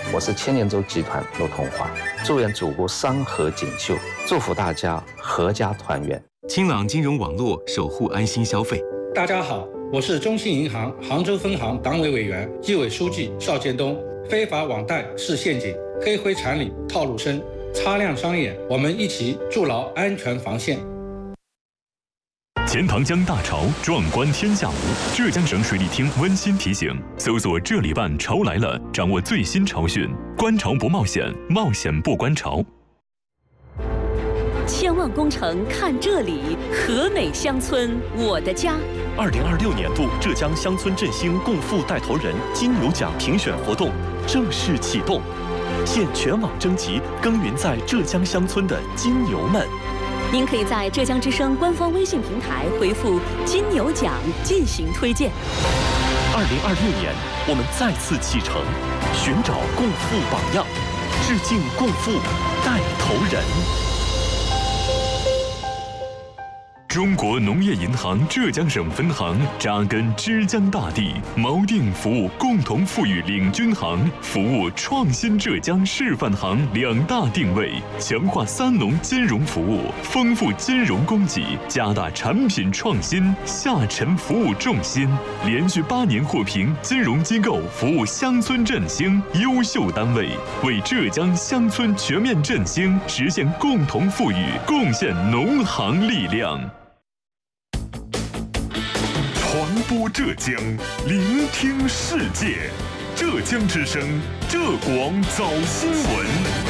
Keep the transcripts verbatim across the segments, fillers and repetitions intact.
我是千年洲集团陆同华，祝愿祖国山河锦绣，祝福大家阖家团圆。 清朗金融网络守护安心消费。 大家好，我是中信银行杭州分行党委委员、纪委书记邵建东。非法网贷是陷阱，黑灰产里套路深，擦亮双眼，我们一起筑牢安全防线。 钱塘江大潮，壮观天下无。浙江省水利厅温馨提醒：搜索这里办潮来了，掌握最新潮讯。观潮不冒险，冒险不观潮。 千万工程看这里，和美乡村我的家。 二零二六年度浙江乡村振兴共富带头人金牛奖评选活动正式启动，现全网征集耕耘在浙江乡村的金牛们。 您可以在浙江之声官方微信平台回复“金牛奖”进行推荐。 二零二六年，我们再次启程，寻找共富榜样，致敬共富带头人。 中国农业银行浙江省分行扎根枝江大地，锚定服务共同富裕领军行、服务创新浙江示范行两大定位，强化三农金融服务，丰富金融供给，加大产品创新，下沉服务重心，连续八年获评金融机构服务乡村振兴优秀单位，为浙江乡村全面振兴实现共同富裕贡献农行力量。传播浙江，聆听世界。浙江之声，浙广早新闻。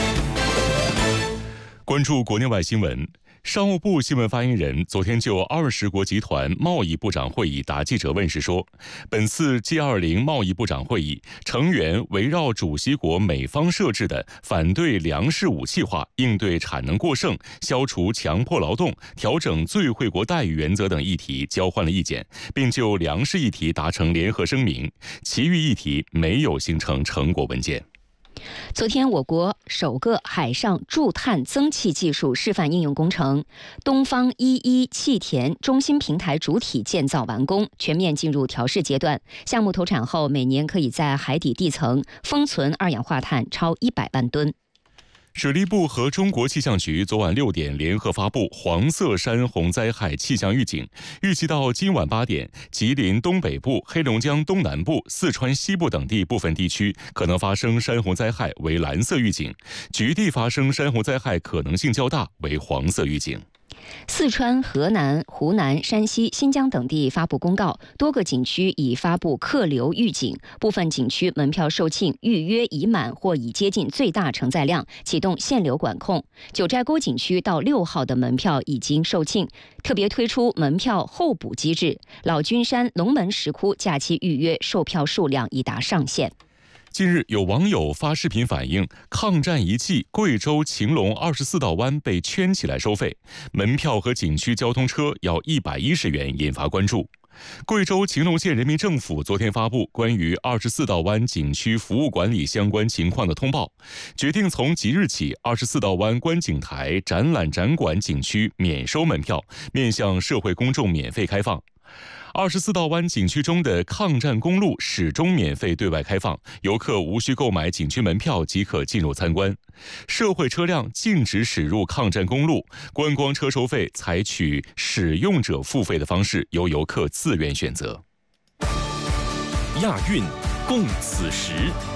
关注国内外新闻。商务部新闻发言人昨天就二十国集团贸易部长会议答记者问时说，本次 G 二十 贸易部长会议成员围绕主席国美方设置的反对粮食武器化、应对产能过剩、消除强迫劳动、调整最惠国待遇原则等议题交换了意见，并就粮食议题达成联合声明，其余议题没有形成成果文件。 昨天，我国首个海上驻碳增气技术示范应用工程东方一一气田中心平台主体建造完工，全面进入调试阶段。项目投产后，每年可以在海底地层封存二氧化碳超一百万吨。 水利部和中国气象局昨晚六点联合发布黄色山洪灾害气象预警，预计到今晚八点，吉林东北部、黑龙江东南部、四川西部等地部分地区可能发生山洪灾害为蓝色预警，局地发生山洪灾害可能性较大为黄色预警。 四川、河南、湖南、山西、新疆等地发布公告，多个景区已发布客流预警，部分景区门票售罄，预约已满或已接近最大承载量，启动限流管控。九寨沟景区到六号的门票已经售罄，特别推出门票候补机制。老君山、龙门石窟假期预约售票数量已达上限。 近日，有网友发视频反映，抗战遗迹贵州晴隆二十四道湾被圈起来收费，门票和景区交通车要一百一十元，引发关注。贵州晴隆县人民政府昨天发布关于二十四道湾景区服务管理相关情况的通报，决定从即日起，二十四道湾观景台、展览展馆景区免收门票，面向社会公众免费开放。二十四道湾景区中的抗战公路始终免费对外开放，游客无需购买景区门票即可进入参观。社会车辆禁止驶入抗战公路，观光车收费采取使用者付费的方式，由游客自愿选择。 亚运共此时。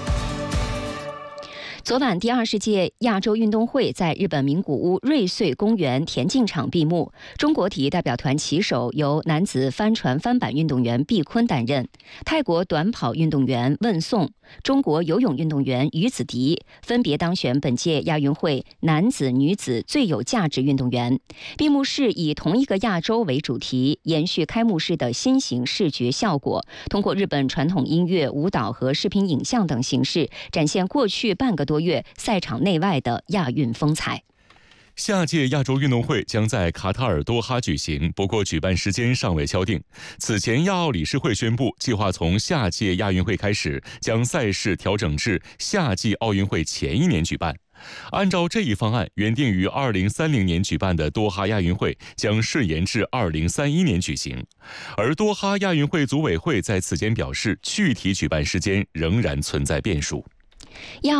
昨晚，第二十届亚洲运动会在日本名古屋瑞穗公园田径场闭幕。中国体育代表团旗手由男子帆船翻板运动员毕坤担任，泰国短跑运动员问颂、中国游泳运动员于子迪分别当选本届亚运会男子、女子最有价值运动员。闭幕式以同一个亚洲为主题，延续开幕式的新型视觉效果，通过日本传统音乐、舞蹈和视频影像等形式，展现过去半个多月赛场内外的亚运风采。 下届亚洲运动会将在卡塔尔多哈举行，不过举办时间尚未敲定。此前，亚奥理事会宣布，计划从下届亚运会开始，将赛事调整至夏季奥运会前一年举办。按照这一方案，原定于二零三零年举办的多哈亚运会将顺延至二零三一年举行。而多哈亚运会组委会在此前表示，具体举办时间仍然存在变数。 亚